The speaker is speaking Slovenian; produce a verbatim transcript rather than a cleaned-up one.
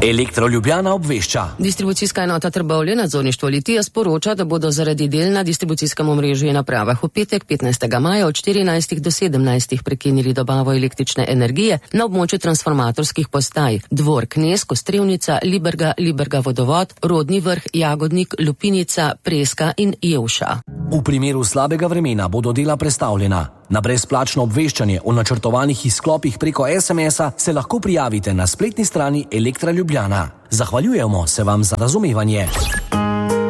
Elektro Ljubljana obvešča. Distribucijska enota Trbovlje, nadzorništvo Litija, sporoča, da bodo zaradi del na distribucijskem omrežju in napravah v petek petnajstega maja od štirinajstih do sedemnajstih prekinili dobavo električne energije na območju transformatorskih postaj Dvor Knez, Kostrevnica, Liberga, Liberga Vodovod, Rodni Vrh, Jagodnik, Lupinica, Preska in Jevša. V primeru slabega vremena bodo dela prestavljena. Na brezplačno obveščanje o načrtovanih izklopih preko es em es-a se lahko prijavite na spletni strani Elektra Ljubljana. Zahvaljujemo se vam za razumevanje.